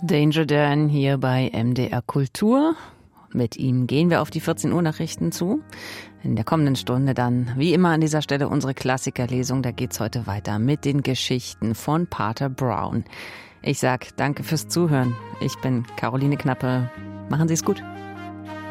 Danger Dan hier bei MDR Kultur. Mit ihm gehen wir auf die 14 Uhr Nachrichten zu. In der kommenden Stunde dann, wie immer an dieser Stelle, unsere Klassikerlesung. Da geht's heute weiter mit den Geschichten von Pater Brown. Ich sag danke fürs Zuhören. Ich bin Caroline Knappe. Machen Sie es gut.